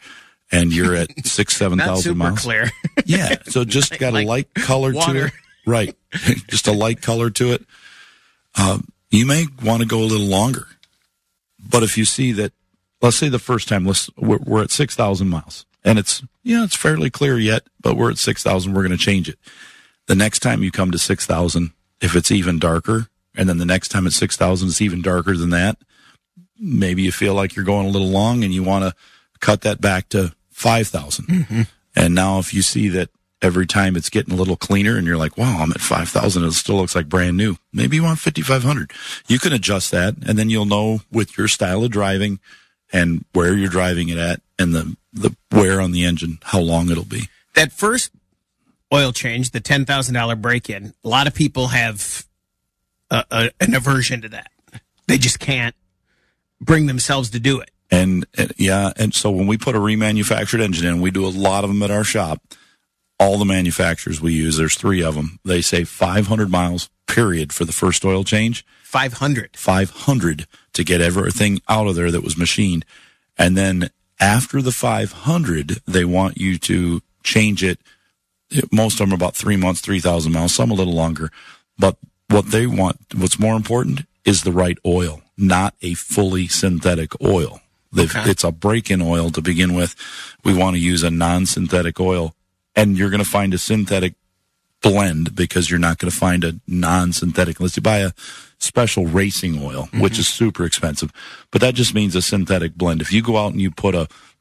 and you're at 6,000-7,000 miles. Clear. Yeah, so just got a light color to it. Right. Just a light color to it. You may want to go a little longer. But if you see that, let's say the first time we're at 6,000 miles, and it's fairly clear yet, but we're at 6,000, we're going to change it. The next time you come to 6,000, if it's even darker, and then the next time at 6,000 it's even darker than that, maybe you feel like you're going a little long and you want to cut that back to 5,000. Mm-hmm. And now if you see that every time it's getting a little cleaner and you're like, wow, I'm at 5,000, it still looks like brand new. Maybe you want 5,500. You can adjust that, and then you'll know with your style of driving and where you're driving it at and the wear on the engine, how long it'll be. That first oil change, the $10,000 break-in, a lot of people have an aversion to that. They just can't bring themselves to do it. And so when we put a remanufactured engine in, we do a lot of them at our shop. All the manufacturers we use, there's 3 of them. They say 500 miles, period, for the first oil change. 500 to get everything out of there that was machined. And then after the 500, they want you to change it. Most of them are about 3 months, 3,000 miles, some a little longer. But what they want, what's more important, is the right oil, not a fully synthetic oil. Okay. It's a break-in oil to begin with. We want to use a non-synthetic oil. And you're going to find a synthetic blend because you're not going to find a non-synthetic unless you buy a special racing oil, mm-hmm. which is super expensive. But that just means a synthetic blend. If you go out and you put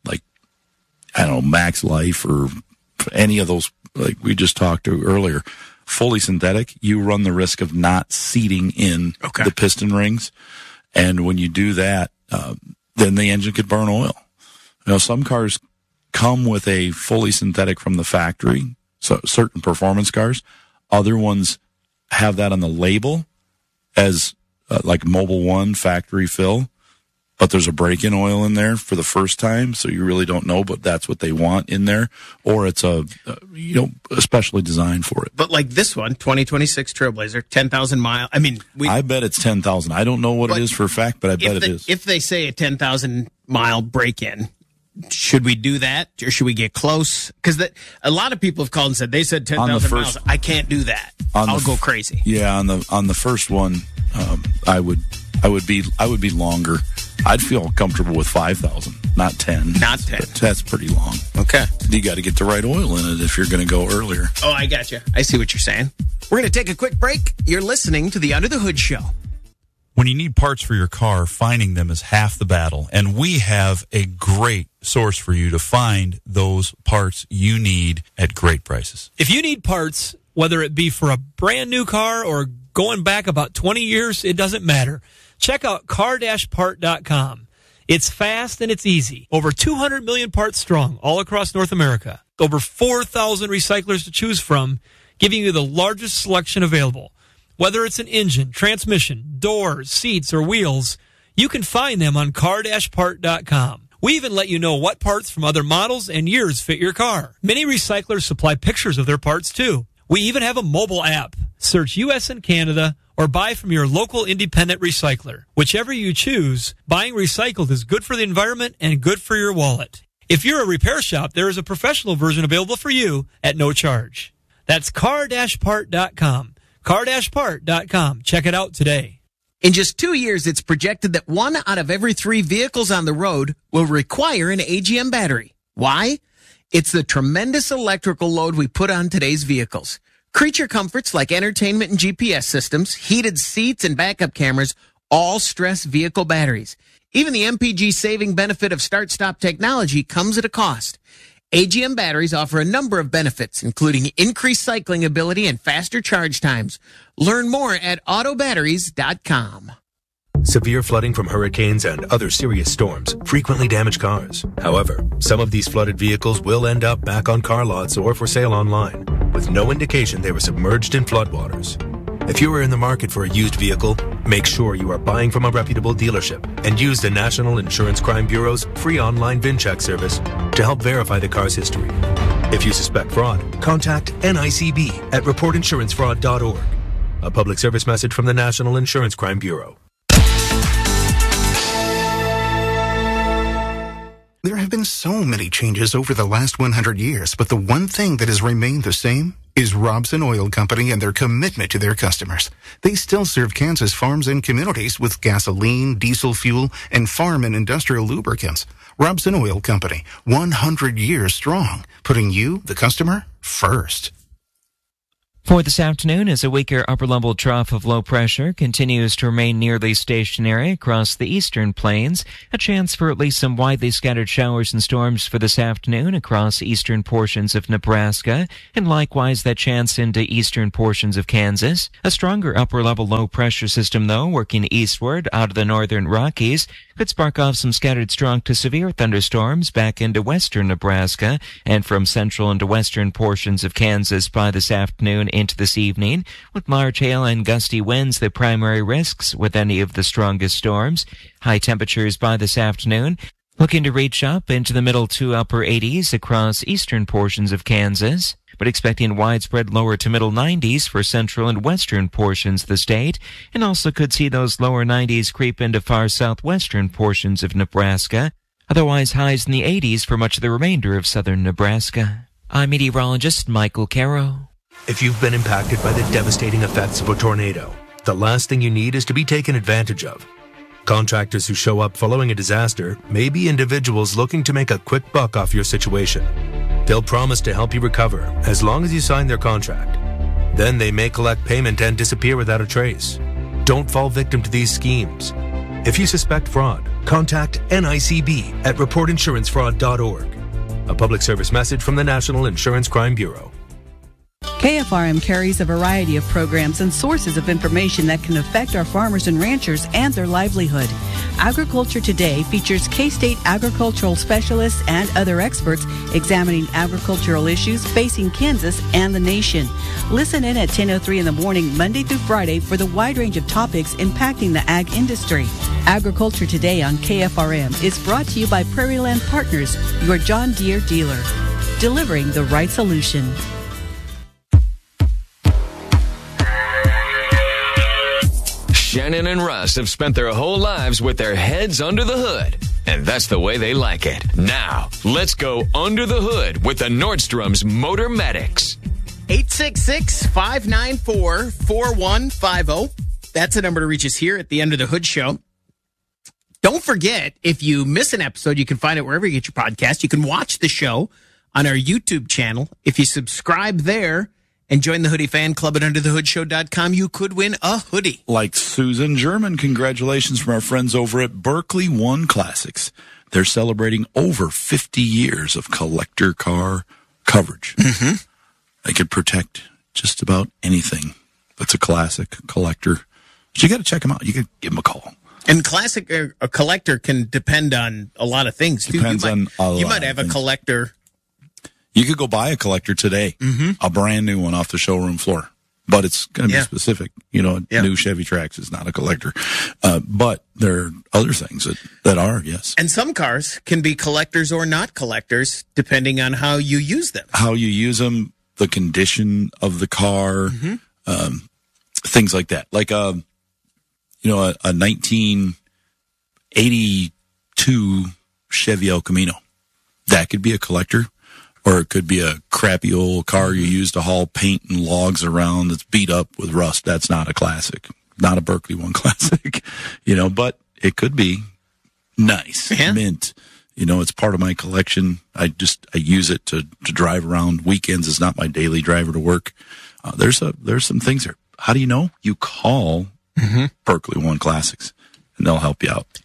Max Life or any of those, like we just talked to earlier, fully synthetic, you run the risk of not seating in the piston rings. And when you do that, then the engine could burn oil. Some cars come with a fully synthetic from the factory, so certain performance cars. Other ones have that on the label as like Mobil 1 factory fill, but there's a break-in oil in there for the first time, so you really don't know, but that's what they want in there, or it's especially designed for it. But like this one, 2026 Trailblazer, 10,000 mile. I mean, I bet it's 10,000. I don't know what it is for a fact, but I bet it is. If they say a 10,000 mile break-in, should we do that, or should we get close? Because a lot of people have called and said they said 10,000 miles. I can't do that. I'll go crazy. Yeah, on the first one, I would be longer. I'd feel comfortable with 5,000, not 10. Not 10. That's pretty long. Okay. You got to get the right oil in it if you're going to go earlier. Oh, I got you. I see what you're saying. We're going to take a quick break. You're listening to the Under the Hood Show. When you need parts for your car, finding them is half the battle. And we have a great source for you to find those parts you need at great prices. If you need parts, whether it be for a brand new car or going back about 20 years, it doesn't matter. Check out car-part.com. It's fast and it's easy. Over 200 million parts strong all across North America. Over 4,000 recyclers to choose from, giving you the largest selection available. Whether it's an engine, transmission, doors, seats, or wheels, you can find them on car-part.com. We even let you know what parts from other models and years fit your car. Many recyclers supply pictures of their parts too. We even have a mobile app. Search U.S. and Canada or buy from your local independent recycler. Whichever you choose, buying recycled is good for the environment and good for your wallet. If you're a repair shop, there is a professional version available for you at no charge. That's car-part.com. car-part.com. Check it out today. In just 2 years, it's projected that 1 out of every 3 vehicles on the road will require an AGM battery. Why? It's the tremendous electrical load we put on today's vehicles. Creature comforts like entertainment and GPS systems, heated seats, and backup cameras all stress vehicle batteries. Even the MPG saving benefit of start-stop technology comes at a cost. AGM batteries offer a number of benefits, including increased cycling ability and faster charge times. Learn more at autobatteries.com. Severe flooding from hurricanes and other serious storms frequently damage cars. However, some of these flooded vehicles will end up back on car lots or for sale online, with no indication they were submerged in floodwaters. If you are in the market for a used vehicle, make sure you are buying from a reputable dealership and use the National Insurance Crime Bureau's free online VIN check service to help verify the car's history. If you suspect fraud, contact NICB at reportinsurancefraud.org. A public service message from the National Insurance Crime Bureau. There have been so many changes over the last 100 years, but the one thing that has remained the same is Robson Oil Company and their commitment to their customers. They still serve Kansas farms and communities with gasoline, diesel fuel, and farm and industrial lubricants. Robson Oil Company, 100 years strong, putting you, the customer, first. For this afternoon, as a weaker upper-level trough of low pressure continues to remain nearly stationary across the eastern plains, a chance for at least some widely scattered showers and storms for this afternoon across eastern portions of Nebraska, and likewise that chance into eastern portions of Kansas. A stronger upper-level low-pressure system, though, working eastward out of the northern Rockies, could spark off some scattered strong to severe thunderstorms back into western Nebraska and from central into western portions of Kansas by this afternoon into this evening, with large hail and gusty winds the primary risks with any of the strongest storms. High temperatures by this afternoon looking to reach up into the middle to upper 80s across eastern portions of Kansas, but expecting widespread lower to middle 90s for central and western portions of the state, and also could see those lower 90s creep into far southwestern portions of Nebraska. Otherwise, highs in the 80s for much of the remainder of southern Nebraska. I'm meteorologist Michael Caro. If you've been impacted by the devastating effects of a tornado, the last thing you need is to be taken advantage of. Contractors who show up following a disaster may be individuals looking to make a quick buck off your situation. They'll promise to help you recover as long as you sign their contract. Then they may collect payment and disappear without a trace. Don't fall victim to these schemes. If you suspect fraud, contact NICB at reportinsurancefraud.org. A public service message from the National Insurance Crime Bureau. KFRM carries a variety of programs and sources of information that can affect our farmers and ranchers and their livelihood. Agriculture Today features K-State agricultural specialists and other experts examining agricultural issues facing Kansas and the nation. Listen in at 10:03 in the morning, Monday through Friday, for the wide range of topics impacting the ag industry. Agriculture Today on KFRM is brought to you by Prairie Land Partners, your John Deere dealer, delivering the right solution. Shannon and Russ have spent their whole lives with their heads under the hood, and that's the way they like it. Now, let's go under the hood with the Nordstrom's Motor Medics. 866-594-4150. That's the number to reach us here at the Under the Hood Show. Don't forget, if you miss an episode, you can find it wherever you get your podcast. You can watch the show on our YouTube channel. If you subscribe there and join the Hoodie Fan Club at UnderTheHoodShow.com, you could win a hoodie. Like Susan German, congratulations from our friends over at Berkeley One Classics. They're celebrating over 50 years of collector car coverage. Mm-hmm. They could protect just about anything that's a classic collector. So you got to check them out. You could give them a call. And classic, a collector can depend on a lot of things, too. Depends on a lot. You might have a collector. You could go buy a collector today, a brand new one off the showroom floor, but it's going to be specific. You know, new Chevy Trax is not a collector, but there are other things that are, yes. And some cars can be collectors or not collectors, depending on how you use them. How you use them, the condition of the car, things like that. Like a 1982 Chevy El Camino. That could be a collector. Or it could be a crappy old car you use to haul paint and logs around that's beat up with rust. That's not a classic. Not a Berkeley One Classic. But it could be nice. Yeah. Mint. It's part of my collection. I use it to drive around. Weekends is not my daily driver to work. There's some things there. How do you know? You call Berkeley One Classics, and they'll help you out.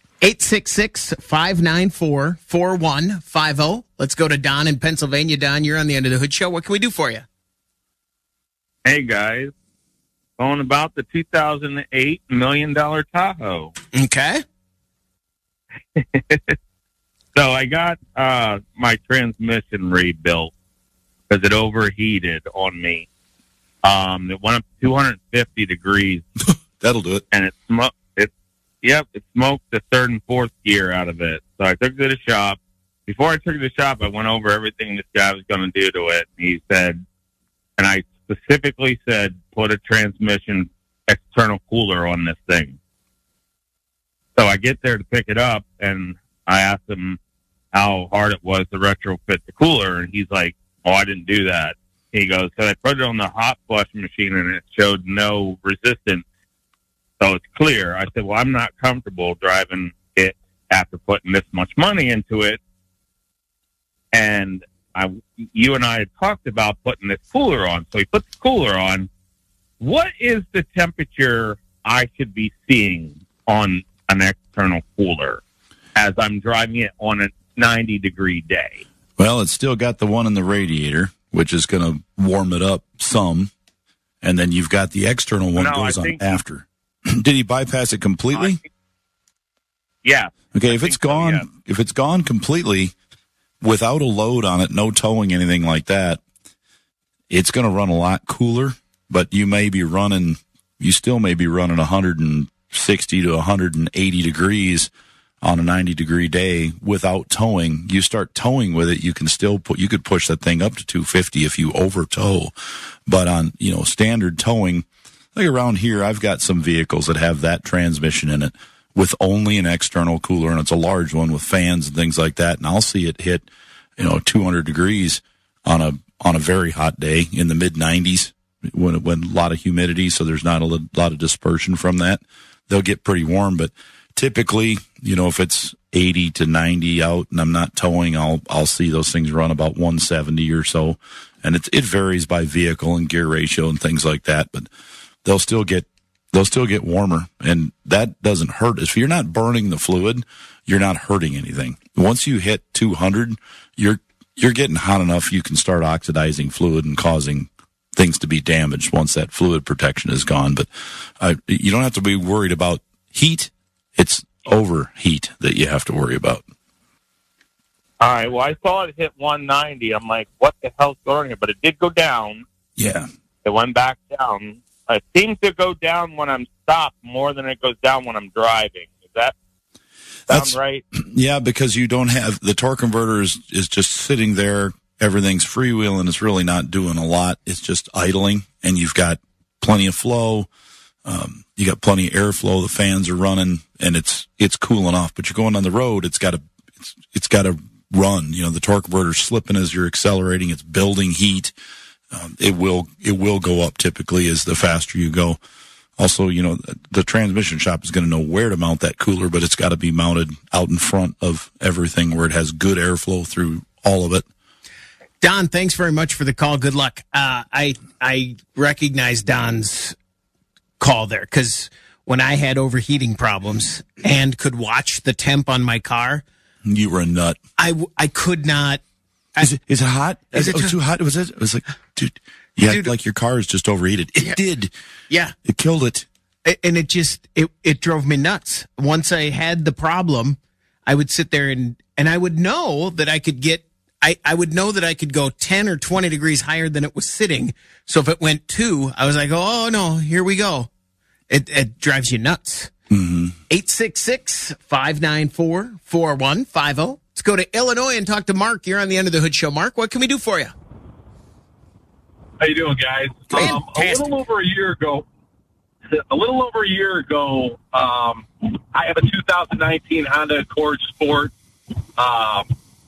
866-594-4150. Let's go to Don in Pennsylvania. Don, you're on the Under the Hood Show. What can we do for you? Hey, guys. Calling about the 2008 $1 million Tahoe. Okay. So I got my transmission rebuilt because it overheated on me. It went up 250 degrees. That'll do it. And it smoked. It smoked the third and fourth gear out of it. So I took it to the shop. Before I took it to the shop, I went over everything this guy was going to do to it. He said, and I specifically said, put a transmission external cooler on this thing. So I get there to pick it up, and I asked him, how hard it was to retrofit the cooler. And he's like, oh, I didn't do that. He goes, so I put it on the hot flush machine and it showed no resistance. So it's clear. I said, well, I'm not comfortable driving it after putting this much money into it. And you and I had talked about putting this cooler on. So he put the cooler on. What is the temperature I should be seeing on an external cooler as I'm driving it on a 90-degree day? Well, it's still got the one in the radiator, which is going to warm it up some. And then you've got the external one that goes on after. Did he bypass it completely? Yeah. Okay, if it's gone completely without a load on it, no towing, anything like that, it's going to run a lot cooler, but you still may be running 160 to 180 degrees on a 90-degree day without towing. You start towing with it, you could push that thing up to 250 if you over tow. But on, standard towing, like around here, I've got some vehicles that have that transmission in it with only an external cooler, and it's a large one with fans and things like that. And I'll see it hit, 200 degrees on a very hot day in the mid 90s when a lot of humidity, so there's not a lot of dispersion from that. They'll get pretty warm, but typically, if it's 80 to 90 out and I'm not towing, I'll see those things run about 170 or so. And it varies by vehicle and gear ratio and things like that, but they'll still get warmer, and that doesn't hurt. If you're not burning the fluid, you're not hurting anything. Once you hit 200, you're getting hot enough you can start oxidizing fluid and causing things to be damaged once that fluid protection is gone. But you don't have to be worried about heat. It's overheat that you have to worry about. All right. Well, I saw it hit 190. I'm like, what the hell's going on? But it did go down. Yeah. It went back down. It seems to go down when I'm stopped more than it goes down when I'm driving. Is that sound right? Yeah, because you don't have the torque converter is just sitting there. Everything's freewheeling. It's really not doing a lot. It's just idling, and you've got plenty of flow. You got plenty of airflow. The fans are running, and it's cooling off. But you're going on the road. It's got to run. The torque converter's slipping as you're accelerating. It's building heat. It will go up typically as the faster you go. Also, the transmission shop is going to know where to mount that cooler, but it's got to be mounted out in front of everything where it has good airflow through all of it. Don, thanks very much for the call. Good luck. I recognize Don's call there because when I had overheating problems and could watch the temp on my car, you were a nut. I could not. Is it hot? Is it too hot? Was it? It was like, dude, like your car is just overheated. It did. Yeah. It killed it. And it drove me nuts. Once I had the problem, I would sit there and I would know that I could get, I would know that I could go 10 or 20 degrees higher than it was sitting. So if it went 2, I was like, oh no, here we go. It drives you nuts. 866-594-4150. Let's go to Illinois and talk to Mark. You're on the Under the Hood Show. Mark, what can we do for you? How you doing, guys? A little over a year ago, I have a 2019 Honda Accord Sport. A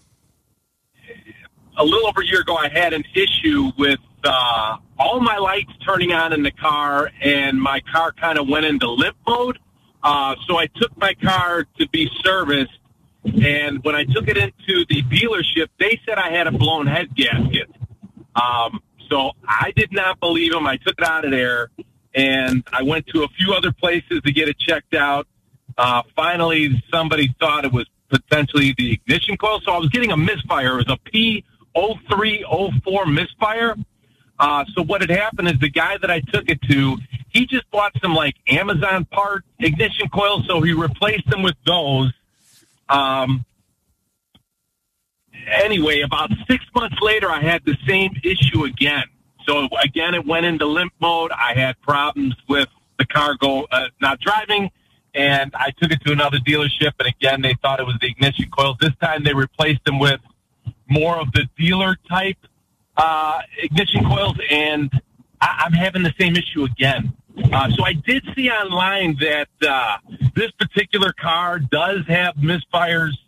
little over a year ago, I had an issue with all my lights turning on in the car, and my car kind of went into limp mode. So I took my car to be serviced. And when I took it into the dealership, they said I had a blown head gasket. So I did not believe them. I took it out of there, and I went to a few other places to get it checked out. Finally, somebody thought it was potentially the ignition coil. So I was getting a misfire. It was a P0304 misfire. So what had happened is the guy that I took it to, he just bought some, Amazon part ignition coils, so he replaced them with those. Anyway, about 6 months later, I had the same issue again. So again, it went into limp mode. I had problems with the car not driving, and I took it to another dealership, and again, they thought it was the ignition coils. This time, they replaced them with more of the dealer type ignition coils, and I'm having the same issue again. So I did see online that this particular car does have misfires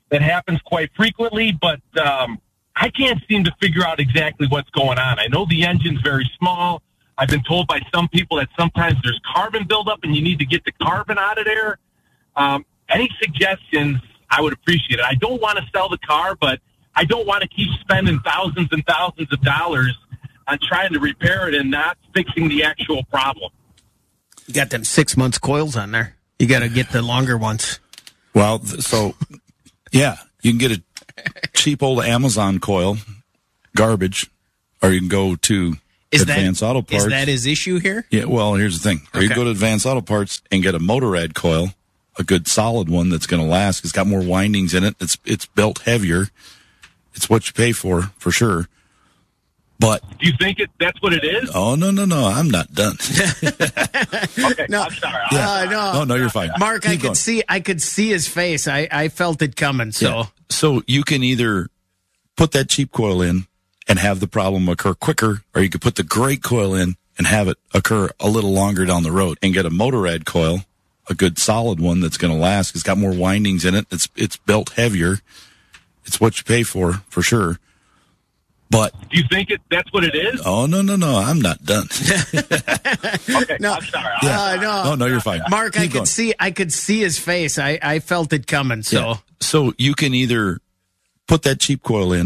that happens quite frequently, but I can't seem to figure out exactly what's going on. I know the engine's very small. I've been told by some people that sometimes there's carbon buildup and you need to get the carbon out of there. Any suggestions, I would appreciate it. I don't want to sell the car, but I don't want to keep spending thousands and thousands of dollars on trying to repair it and not fixing the actual problem. You got them 6 months coils on there. You got to get the longer ones. Well, so, yeah, you can get a cheap old Amazon coil, garbage, or you can go to Advanced Auto Parts. Is that his issue here? Yeah, well, here's the thing. Or you go to Advanced Auto Parts and get a Motorrad coil, a good solid one that's going to last. It's got more windings in it. It's built heavier. It's what you pay for sure. But do you think that's what it is? Oh, no. I'm not done. Okay, no, I'm sorry. Yeah. No, you're fine. Mark, Keep I could see his face. I felt it coming. So, yeah. So you can either put that cheap coil in and have the problem occur quicker, or you could put the great coil in and have it occur a little longer down the road and get a Motorrad coil, a good solid one that's going to last. It's got more windings in it. It's built heavier. It's what you pay for sure. But do you think that's what it is? Oh, no. I'm not done. Okay, no, I'm sorry. Yeah. No, you're fine. Mark, I could see his face. I felt it coming. So, So you can either put that cheap coil in